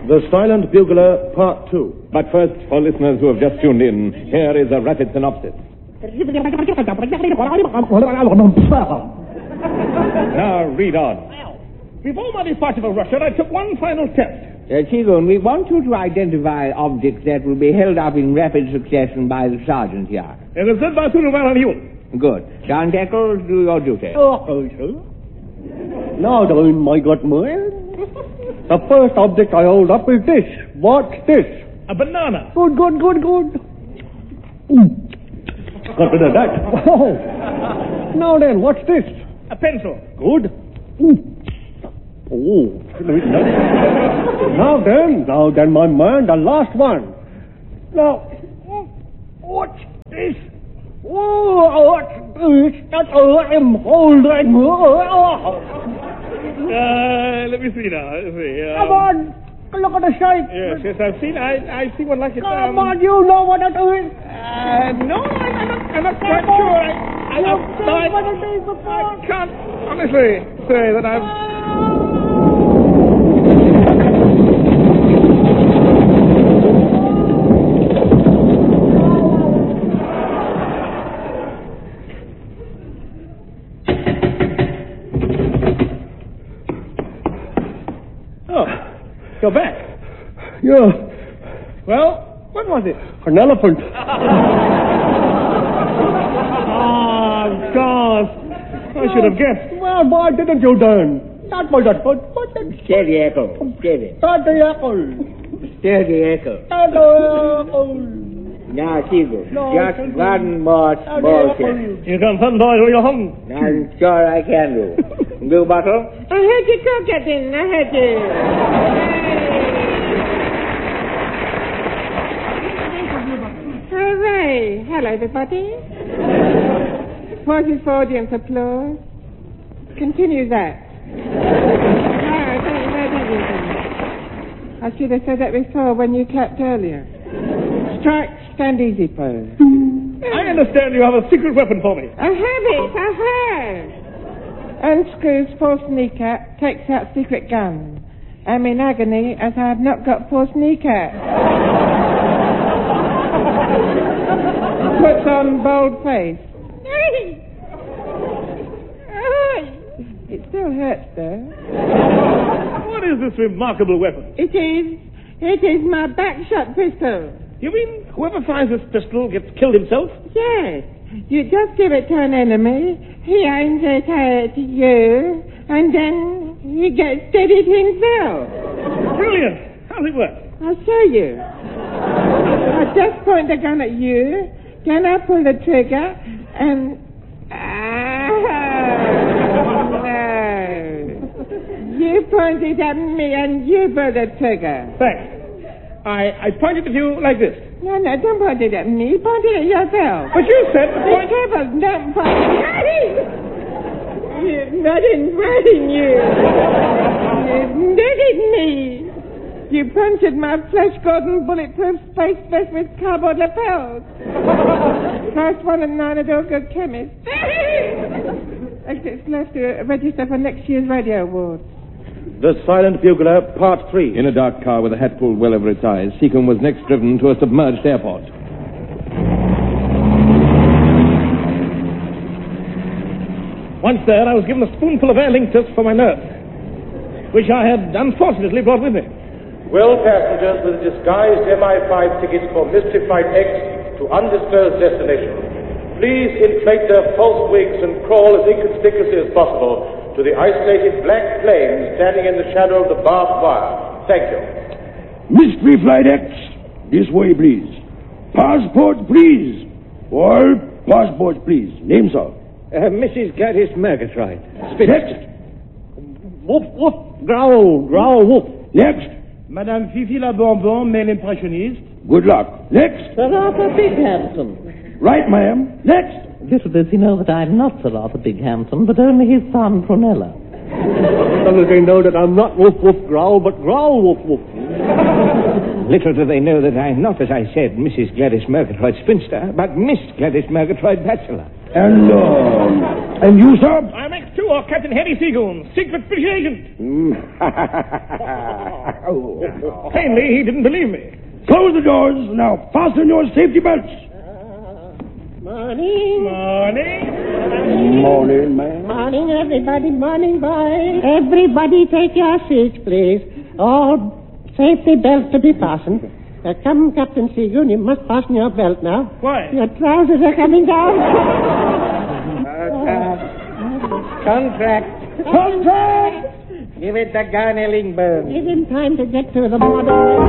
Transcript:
The Silent Bugler, Part 2. But first, for listeners who have just tuned in, here is a rapid synopsis. Now, read on. Before my departure for Russia, I took one final test. Seagoon, we want you to identify objects that will be held up in rapid succession by the sergeant here. It is said by Suruval and you. Good. John Eccles, do your duty. Sir. Now then, my good man. The first object I hold up is this. What's this? A banana. Good. Ooh. Got rid of that. Oh. Now then, what's this? A pencil. Good. Ooh. Oh. Now then, my man, the last one. Now, what's this? Oh, what's this? That's I'm holding. Let me see now. Come on. Look at the shape. Yes, I've seen. I see one like it. Come on, you know what it is. No, I'm not quite sure. I can't honestly say that I've... Oh, you're back. Yeah. Well, what was it? An elephant. Oh, gosh. I should have guessed. Well, why didn't you then? That was a good one. Steady, Echo. Steady. Steady, Echo. Steady, Echo. Steady, Echo. Now, Seagoon, just one more small thing. You can send boy to your home. I'm sure I can do. Blue Bottle? I heard you talk, Captain. I heard you. Hooray. Hello, everybody. Pauses for audience applause. Continue that. Thank you. I should have said that before when you clapped earlier. Strike, stand easy pose. I understand you have a secret weapon for me. I have. Unscrews false kneecap, takes out secret gun. I'm in agony as I have not got false kneecap. Puts on bold face. It still hurts though. What is this remarkable weapon? It is my backshot pistol. You mean whoever finds this pistol gets killed himself? Yes. You just give it to an enemy, he aims it at you, and then he gets steadied himself. Brilliant. How does it work? I'll show you. I just point the gun at you, then I pull the trigger, and... no. You point it at me, and you pull the trigger. Thanks. I pointed at you like this. No, don't point it at me. Point it at yourself. But you said... Be careful, don't point it. You're not inviting you. You've netted me. You punctured my flesh-golden bulletproof space vest with cardboard lapels. First one at 9 at Orchid Chemist. Exits left to register for next year's radio awards. The Silent Bugler, Part 3. In a dark car with a hat pulled well over its eyes, Seacombe was next driven to a submerged airport. Once there, I was given a spoonful of Aer Lingus for my nurse, which I had unfortunately brought with me. Will passengers with disguised MI5 tickets for Mystery Flight X to undisclosed destination, please inflate their false wigs and crawl as inconspicuously as possible to the isolated black plane standing in the shadow of the barbed wire. Thank you. Mystery Flight X, this way, please. Passport, please. All passports, please. Name, sir. Mrs. Gladys Murgatroyd. Next. Woof, woof, growl, woof. Next. Madame Fifi la Bonbon, male impressionist. Good luck. Next. Sir Arthur Bighampton. Right, ma'am. Next. Little does he know that I'm not Sir Arthur Bighampton, but only his son, Prunella. Little do they know that I'm not woof, woof, growl, but growl, woof, woof. Little do they know that I'm not, as I said, Mrs. Gladys Murgatroyd Spinster, but Miss Gladys Murgatroyd Bachelor. And you, sir? I'm X2, or Captain Harry Seagoon, secret British agent. Plainly, he didn't believe me. Close the doors. Now fasten your safety belts. Morning. Morning. Morning, man. Morning, everybody. Morning, boys. Everybody take your seats, please. All safety belts to be fastened. Come, Captain Seagoon, you must fasten your belt now. Why? Your trousers are coming down. Contract. Give it the gun, Ellingburn. Give him time to get to the border.